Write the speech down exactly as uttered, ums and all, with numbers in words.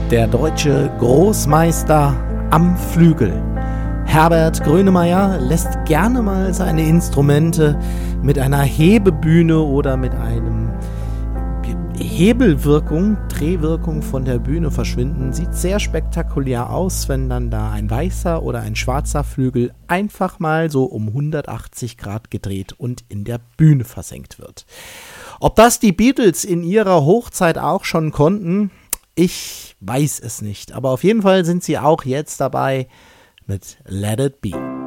Der deutsche Großmeister am Flügel. Herbert Grönemeyer lässt gerne mal seine Instrumente mit einer Hebebühne oder mit einem Hebelwirkung, Drehwirkung von der Bühne verschwinden. Sieht sehr spektakulär aus, wenn dann da ein weißer oder ein schwarzer Flügel einfach mal so um hundertachtzig Grad gedreht und in der Bühne versenkt wird. Ob das die Beatles in ihrer Hochzeit auch schon konnten, ich weiß es nicht. Aber auf jeden Fall sind sie auch jetzt dabei mit Let It Be.